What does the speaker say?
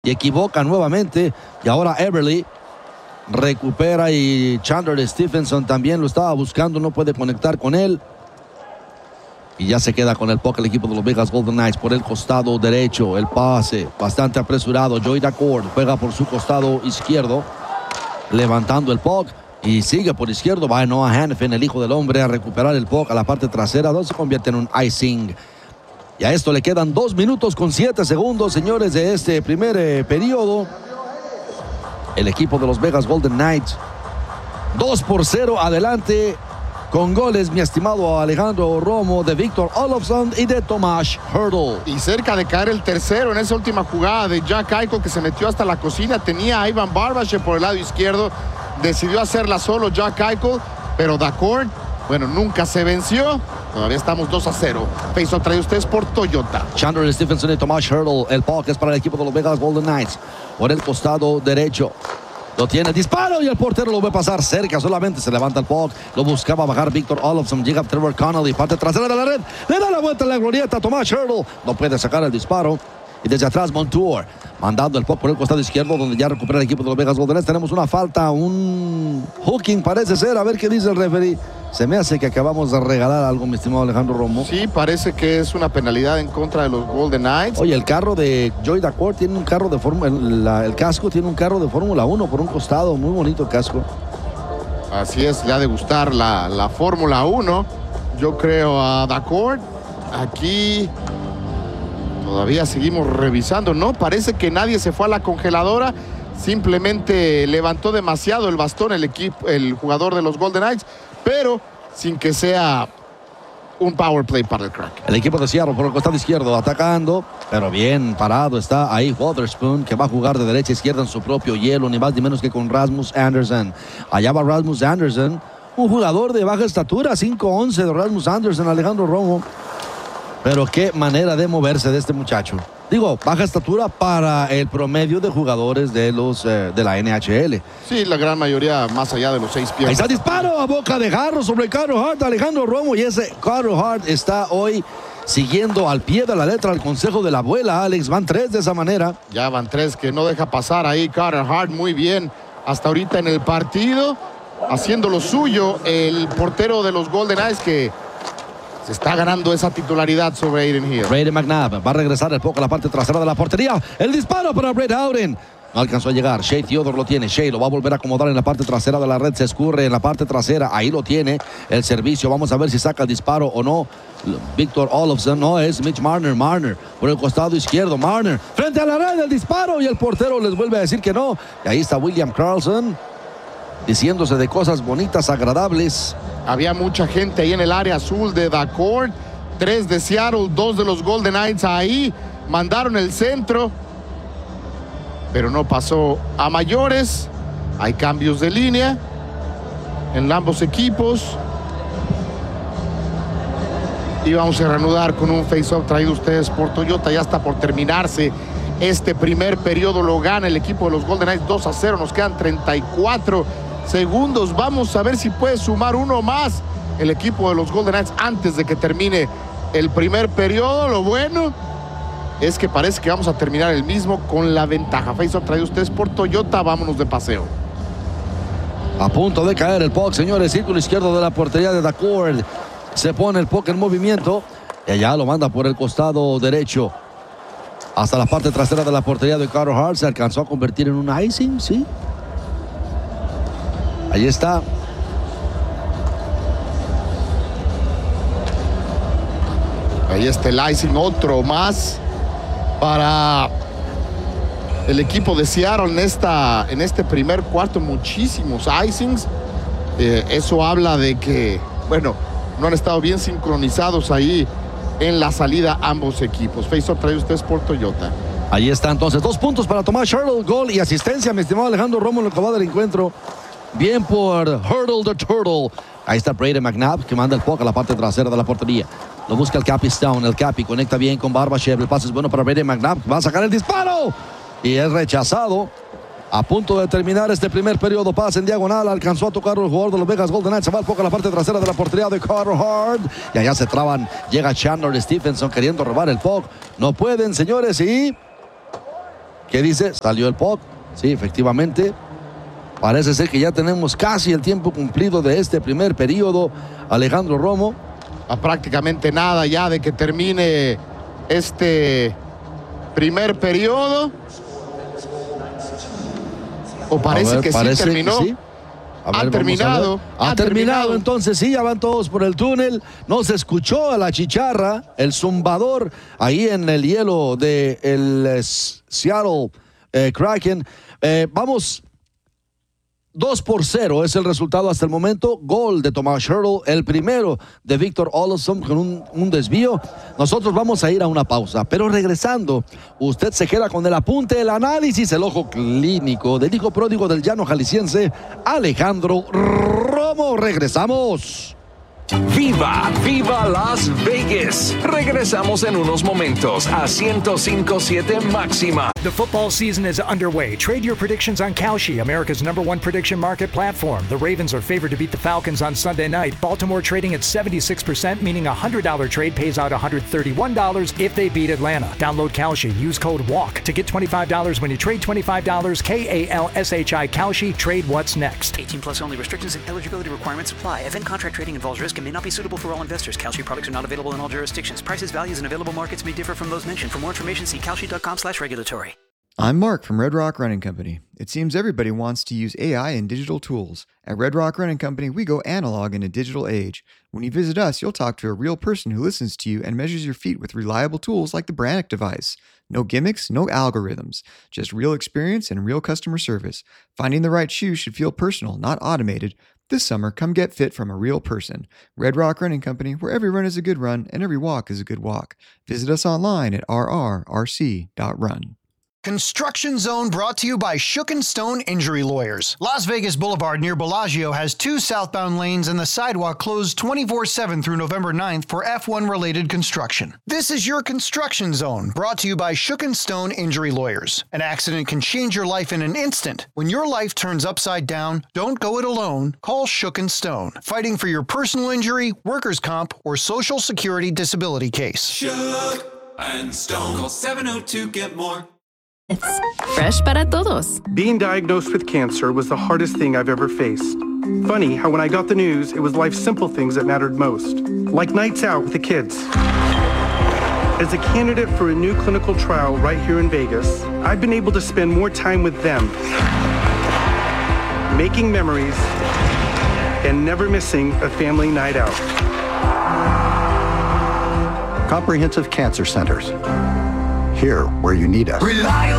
y equivoca nuevamente. Y ahora Everly recupera y Chandler Stephenson también lo estaba buscando, no puede conectar con él. Y ya se queda con el puck el equipo de los Vegas Golden Knights por el costado derecho. El pase bastante apresurado. Joey Daccord juega por su costado izquierdo, levantando el puck. Y sigue por izquierdo. Va Noah Hanifin, el hijo del hombre, a recuperar el puck a la parte trasera, donde se convierte en un icing. Y a esto le quedan 2 minutos con 7 segundos, señores, de este primer periodo. El equipo de los Vegas Golden Knights 2-0 adelante, con goles, mi estimado Alejandro Romo, de Victor Olofsson y de Tomas Hertl. Y cerca de caer el tercero en esa última jugada de Jack Eichel, que se metió hasta la cocina. Tenía a Ivan Barbashev por el lado izquierdo. Decidió hacerla solo Jack Eichel, pero Daccord, bueno, nunca se venció. Todavía estamos 2-0. Face-off trae ustedes por Toyota. Chandler Stephenson y Tomas Hertl. El puck es para el equipo de los Vegas Golden Knights por el costado derecho. Lo tiene, disparo, y el portero lo ve pasar cerca, solamente se levanta el puck. Lo buscaba bajar Victor Olofsson. Llega Trevor Connolly, parte trasera de la red. Le da la vuelta en la glorieta a Tomas Hertl. No puede sacar el disparo. Y desde atrás Montour, mandando el puck por el costado izquierdo, donde ya recupera el equipo de los Vegas Golden Knights. Tenemos una falta, un hooking parece ser. A ver qué dice el referee. Se me hace que acabamos de regalar algo, mi estimado Alejandro Romo. Sí, parece que es una penalidad en contra de los Golden Knights. Oye, el carro de Joey Daccord tiene un carro de Fórmula... El casco tiene un carro de Fórmula 1 por un costado. Muy bonito el casco. Así es, le ha de gustar la Fórmula 1. Yo creo a Daccord. Aquí todavía seguimos revisando. No, parece que nadie se fue a la congeladora. Simplemente levantó demasiado el bastón el jugador de los Golden Knights, pero sin que sea un power play para el Kraken. El equipo de Seattle por el costado izquierdo atacando, pero bien parado está ahí Wotherspoon, que va a jugar de derecha a izquierda en su propio hielo, ni más ni menos que con Rasmus Andersson. Allá va Rasmus Andersson, un jugador de baja estatura, 5'11" de Rasmus Andersson, Alejandro Romo. Pero qué manera de moverse de este muchacho. Digo, baja estatura para el promedio de jugadores de la NHL. Sí, la gran mayoría más allá de los 6 pies. Ahí está el disparo a boca de jarro sobre Carter Hart, Alejandro Romo. Y ese Carter Hart está hoy siguiendo al pie de la letra el consejo de la abuela, Alex. Van 3 de esa manera. Ya van 3, que no deja pasar ahí Carter Hart. Muy bien hasta ahorita en el partido, haciendo lo suyo el portero de los Golden Knights, que se está ganando esa titularidad sobre Adin Hill. Brady McNabb va a regresar el poco a la parte trasera de la portería. El disparo para Brett Howden. No alcanzó a llegar. Shea Theodore lo tiene. Shea lo va a volver a acomodar en la parte trasera de la red. Se escurre en la parte trasera. Ahí lo tiene el servicio. Vamos a ver si saca el disparo o no. Victor Olofsson. No, es Mitch Marner. Marner por el costado izquierdo. Marner frente a la red. El disparo, y el portero les vuelve a decir que no. Y ahí está William Karlsson diciéndose de cosas bonitas, agradables. Había mucha gente ahí en el área azul de Daccord. 3 de Seattle, 2 de los Golden Knights ahí. Mandaron el centro, pero no pasó a mayores. Hay cambios de línea en ambos equipos. Y vamos a reanudar con un face-off traído ustedes por Toyota. Ya está por terminarse este primer periodo. Lo gana el equipo de los Golden Knights 2-0. Nos quedan 34 segundos. Vamos a ver si puede sumar uno más el equipo de los Golden Knights antes de que termine el primer periodo. Lo bueno es que parece que vamos a terminar el mismo con la ventaja. Face-off traído ustedes por Toyota. Vámonos de paseo. A punto de caer el puck, señores. Círculo izquierdo de la portería de Daccord. Se pone el puck en movimiento y allá lo manda por el costado derecho hasta la parte trasera de la portería de Carter Hart. Se alcanzó a convertir en un icing, sí. Ahí está. Ahí está el icing, otro más para el equipo de Seattle en este primer cuarto. Muchísimos icings. Eso habla de que, bueno, no han estado bien sincronizados ahí en la salida ambos equipos. Face-off trae ustedes por Toyota. Ahí está entonces, 2 puntos para Tomas Hertl, gol y asistencia, mi estimado Alejandro Romo, en lo que va del encuentro. Bien por Hertl the Turtle. Ahí está Brady McNabb, que manda el puck a la parte trasera de la portería. Lo busca el Capi Stone. El Capi conecta bien con Barbashev. El pase es bueno para Brady McNabb. Va a sacar el disparo y es rechazado. A punto de terminar este primer periodo. Pase en diagonal. Alcanzó a tocar el jugador de los Vegas Golden Knights. Se va el puck a la parte trasera de la portería de Carter Hart. Y allá se traban. Llega Chandler Stephenson queriendo robar el puck. No pueden, señores. Y ¿Qué dice? Salió el puck. Sí, efectivamente. Parece ser que ya tenemos casi el tiempo cumplido de este primer periodo. Alejandro Romo. A prácticamente nada ya de que termine este primer periodo. O parece que sí terminó. Que sí. Ha terminado. Ha terminado, entonces sí, ya van todos por el túnel. No se escuchó a la chicharra, el zumbador, ahí en el hielo del Seattle Kraken. Vamos, 2-0 es el resultado hasta el momento. Gol de Tomas Hertl, el primero de Victor Olofsson con un desvío. Nosotros vamos a ir a una pausa, pero regresando, usted se queda con el apunte, el análisis, el ojo clínico del hijo pródigo del llano jalisciense, Alejandro Romo. Regresamos. ¡Viva! ¡Viva Las Vegas! Regresamos en unos momentos a 105.7 Máxima. The football season is underway. Trade your predictions on Kalshi, America's #1 prediction market platform. The Ravens are favored to beat the Falcons on Sunday night. Baltimore trading at 76%, meaning a $100 trade pays out $131 if they beat Atlanta. Download Kalshi. Use code WALK to get $25 when you trade $25. KALSHI Kalshi. Trade what's next. 18 plus only. Restrictions and eligibility requirements apply. Event contract trading involves risk and may not be suitable for all investors. Kalshi products are not available in all jurisdictions. Prices, values, and available markets may differ from those mentioned. For more information, see kalshi.com/regulatory. I'm Mark from Red Rock Running Company. It seems everybody wants to use AI and digital tools. At Red Rock Running Company, we go analog in a digital age. When you visit us, you'll talk to a real person who listens to you and measures your feet with reliable tools like the Brannock device. No gimmicks, no algorithms. Just real experience and real customer service. Finding the right shoe should feel personal, not automated. This summer, come get fit from a real person. Red Rock Running Company, where every run is a good run and every walk is a good walk. Visit us online at rrrc.run. Construction Zone brought to you by Shook and Stone Injury Lawyers. Las Vegas Boulevard near Bellagio has 2 southbound lanes and the sidewalk closed 24/7 through November 9th for F1 related construction. This is your Construction Zone brought to you by Shook and Stone Injury Lawyers. An accident can change your life in an instant. When your life turns upside down, don't go it alone. Call Shook and Stone. Fighting for your personal injury, workers' comp, or Social Security disability case. Shook and Stone. Call 702-GET-MORE. Fresh para todos. Being diagnosed with cancer was the hardest thing I've ever faced. Funny how when I got the news, it was life's simple things that mattered most, like nights out with the kids. As a candidate for a new clinical trial right here in Vegas, I've been able to spend more time with them, making memories and never missing a family night out. Comprehensive Cancer Centers. Here where you need us. Rely